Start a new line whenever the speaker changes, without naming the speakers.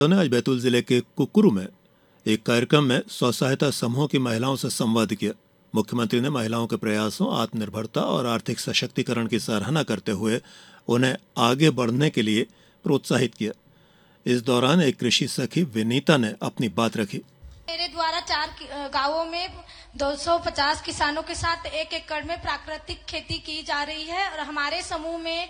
ने आज बैतूल जिले के कुकुरू में एक कार्यक्रम में स्व सहायता समूह की महिलाओं से संवाद किया। मुख्यमंत्री ने महिलाओं के प्रयासों, आत्मनिर्भरता और आर्थिक सशक्तिकरण की सराहना करते हुए उन्हें आगे बढ़ने के लिए प्रोत्साहित किया। इस दौरान एक कृषि सखी विनीता ने अपनी बात रखी।
मेरे द्वारा 4 गांवों में 250 किसानों के साथ 1 एकड़ में प्राकृतिक खेती की जा रही है और हमारे समूह में